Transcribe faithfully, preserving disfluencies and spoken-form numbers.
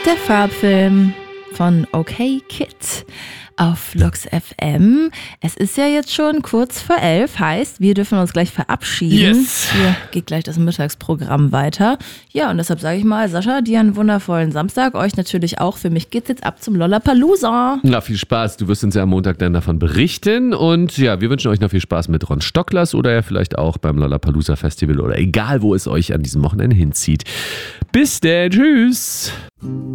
Der Farbfilm von OK Kid auf Lux F M. Es ist ja jetzt schon kurz vor elf, heißt, wir dürfen uns gleich verabschieden. Yes. Hier geht gleich das Mittagsprogramm weiter. Ja, und deshalb sage ich mal, Sascha, dir einen wundervollen Samstag. Euch natürlich auch. Für mich geht's jetzt ab zum Lollapalooza. Na, viel Spaß. Du wirst uns ja am Montag dann davon berichten. Und ja, wir wünschen euch noch viel Spaß mit Ron Stocklers oder ja vielleicht auch beim Lollapalooza Festival oder egal, wo es euch an diesem Wochenende hinzieht. Bis dann. Tschüss.